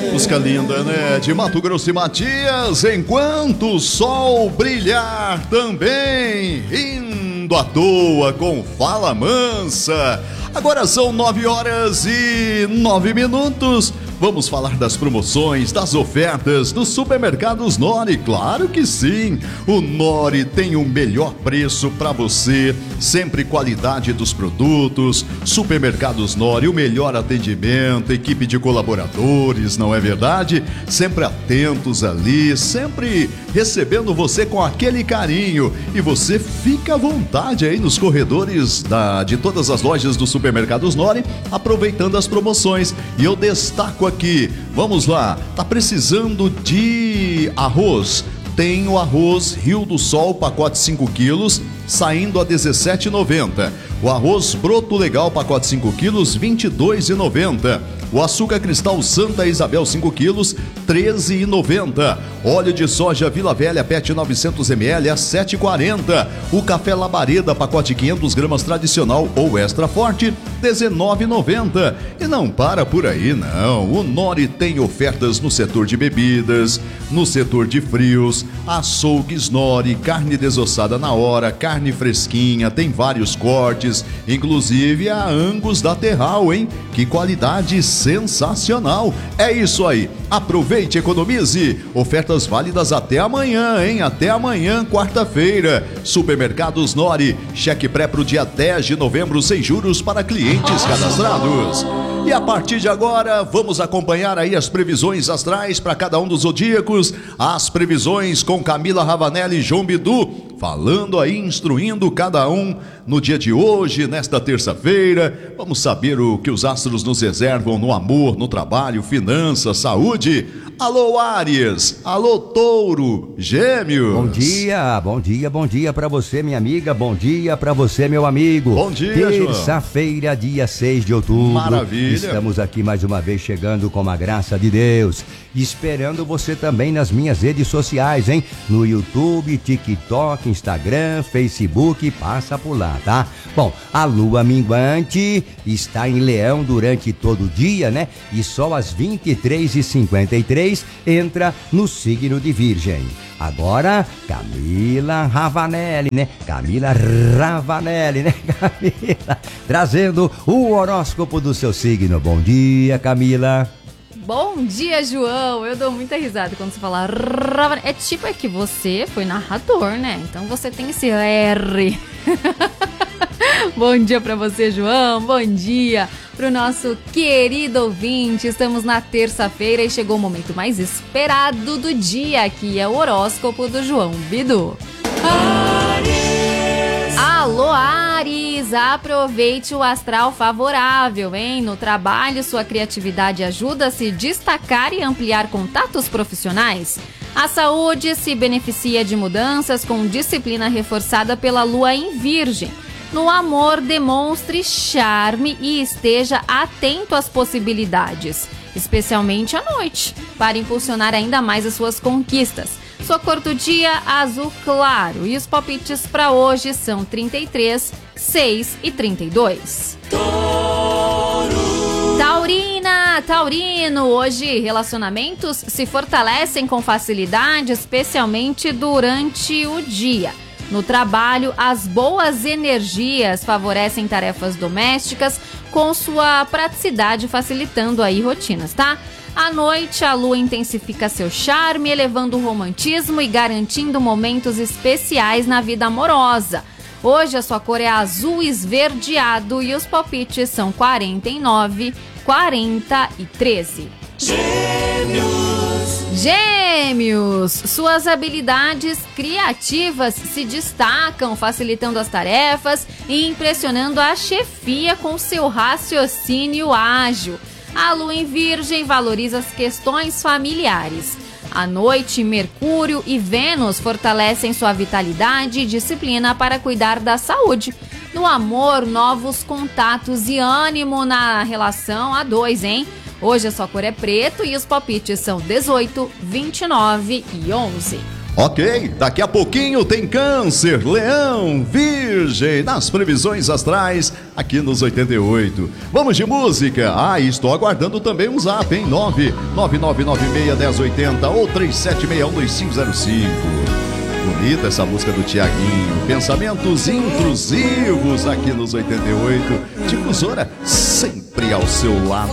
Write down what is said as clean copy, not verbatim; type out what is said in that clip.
Música linda, né? De Mato Grosso e Matias, enquanto o sol brilhar também, indo à toa com Fala Mansa. Agora são 9h09. Vamos falar das promoções, das ofertas dos supermercados Nori. Claro que sim, o Nori tem o melhor preço para você, sempre qualidade dos produtos. Supermercados Nori, o melhor atendimento, equipe de colaboradores, não é verdade? Sempre atentos ali, sempre recebendo você com aquele carinho. E você fica à vontade aí nos corredores de todas as lojas do Supermercados Nori, aproveitando as promoções. E eu destaco aqui, vamos lá, tá precisando de arroz? Tem o arroz Rio do Sol, pacote 5 quilos, saindo a R$ 17,90. O arroz Broto Legal, pacote 5 quilos, R$ 22,90. O açúcar cristal Santa Isabel 5 quilos, R$ 13,90. Óleo de soja Vila Velha PET 900 ml a R$ 7,40. O café Labareda, pacote 500 gramas tradicional ou extra forte, R$ 19,90. E não para por aí não, o Nori tem ofertas no setor de bebidas, no setor de frios, açougues Nori, carne desossada na hora, carne fresquinha, tem vários cortes, inclusive a Angus da Terral, hein? Que qualidade sensacional! É isso aí, aproveite, economize, ofertas válidas até amanhã, hein? Até amanhã, quarta-feira. Supermercados Nori, cheque pré pro dia 10 de novembro, sem juros para clientes cadastrados. E a partir de agora, vamos acompanhar aí as previsões astrais para cada um dos zodíacos, as previsões com Camila Ravanelli e João Bidu, falando aí, instruindo cada um no dia de hoje, nesta terça-feira. Vamos saber o que os astros nos reservam no amor, no trabalho, finanças, saúde. Alô, Áries, alô, Touro, Gêmeos. Bom dia para você, minha amiga, bom dia para você, meu amigo. Bom dia, João. Terça-feira, dia 6 de outubro. Maravilha. Estamos aqui mais uma vez chegando com a graça de Deus, esperando você também nas minhas redes sociais, hein? No YouTube, TikTok, Instagram, Facebook, passa por lá, tá? Bom, a lua minguante está em Leão durante todo o dia, né? E só às 23h53 entra no signo de Virgem. Agora, Camila Ravanelli, né? Camila, trazendo o horóscopo do seu signo. Bom dia, Camila. Bom dia, João. Eu dou muita risada quando você fala Ravanelli. É que você foi narrador, né? Então você tem esse R. Bom dia pra você, João. Bom dia pro nosso querido ouvinte. Estamos na terça-feira e chegou o momento mais esperado do dia, que é o horóscopo do João Bidu. Áries. Alô, Áries, aproveite o astral favorável, hein? No trabalho, sua criatividade ajuda a se destacar e ampliar contatos profissionais. A saúde se beneficia de mudanças com disciplina reforçada pela lua em Virgem. No amor, demonstre charme e esteja atento às possibilidades, especialmente à noite, para impulsionar ainda mais as suas conquistas. Sua cor do dia, azul claro, e os palpites para hoje são 33, 6 e 32. Taurino, hoje relacionamentos se fortalecem com facilidade, especialmente durante o dia. No trabalho, as boas energias favorecem tarefas domésticas com sua praticidade facilitando aí rotinas, tá? À noite, a lua intensifica seu charme, elevando o romantismo e garantindo momentos especiais na vida amorosa. Hoje a sua cor é azul esverdeado e os palpites são 49, 40 e 13. Gêmeos, suas habilidades criativas se destacam, facilitando as tarefas e impressionando a chefia com seu raciocínio ágil. A lua em Virgem valoriza as questões familiares. À noite, Mercúrio e Vênus fortalecem sua vitalidade e disciplina para cuidar da saúde. No amor, novos contatos e ânimo na relação a dois, hein? Hoje a sua cor é preto e os palpites são 18, 29 e 11. Ok, daqui a pouquinho tem Câncer, Leão, Virgem, nas previsões astrais, aqui nos 88. Vamos de música? Estou aguardando também um zap, hein? 999961080 ou 37612505. Bonita essa música do Tiaguinho. Pensamentos intrusivos aqui nos 88. Difusora sempre ao seu lado.